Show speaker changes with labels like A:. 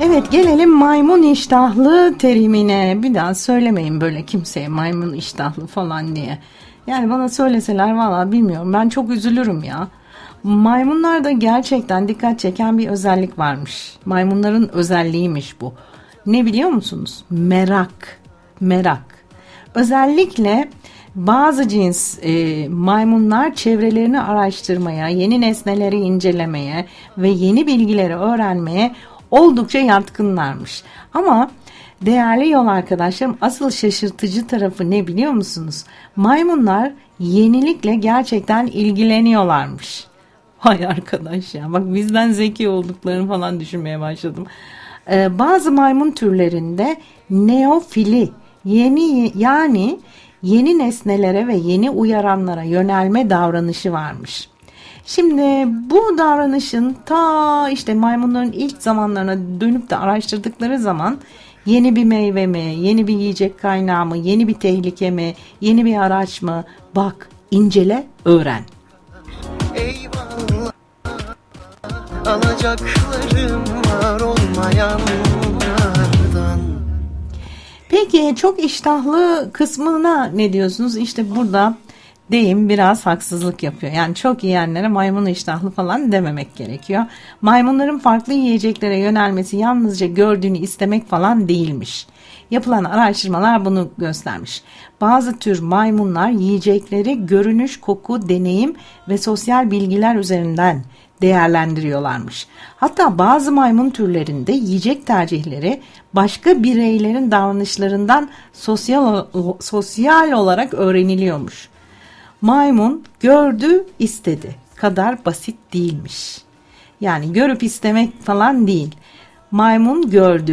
A: Evet, gelelim maymun iştahlı terimine. Bir daha söylemeyin böyle kimseye maymun iştahlı falan diye. Yani bana söyleseler valla bilmiyorum. Ben çok üzülürüm ya. Maymunlarda gerçekten dikkat çeken bir özellik varmış. Maymunların özelliğiymiş bu. Ne biliyor musunuz? Merak. Merak. Özellikle bazı cins maymunlar çevrelerini araştırmaya, yeni nesneleri incelemeye ve yeni bilgileri öğrenmeye oldukça yatkınlarmış. Ama değerli yol arkadaşlarım, asıl şaşırtıcı tarafı ne biliyor musunuz? Maymunlar yenilikle gerçekten ilgileniyorlarmış. Vay arkadaş ya, bak bizden zeki olduklarını falan düşünmeye başladım. Bazı maymun türlerinde neofili, yeni nesnelere ve yeni uyaranlara yönelme davranışı varmış. Şimdi bu davranışın ta işte maymunların ilk zamanlarına dönüp de araştırdıkları zaman yeni bir meyve mi, yeni bir yiyecek kaynağı mı, yeni bir tehlike mi, yeni bir araç mı? Bak, incele, öğren.
B: Eyvallah, alacaklarım var olmayanlardan.
A: Peki çok iştahlı kısmına ne diyorsunuz? İşte burada deyim biraz haksızlık yapıyor. Yani çok yiyenlere maymun iştahlı falan dememek gerekiyor. Maymunların farklı yiyeceklere yönelmesi yalnızca gördüğünü istemek falan değilmiş. Yapılan araştırmalar bunu göstermiş. Bazı tür maymunlar yiyecekleri görünüş, koku, deneyim ve sosyal bilgiler üzerinden değerlendiriyorlarmış. Hatta bazı maymun türlerinde yiyecek tercihleri başka bireylerin davranışlarından sosyal olarak öğreniliyormuş. Maymun gördü, istedi kadar basit değilmiş. Yani görüp istemek falan değil. Maymun gördü,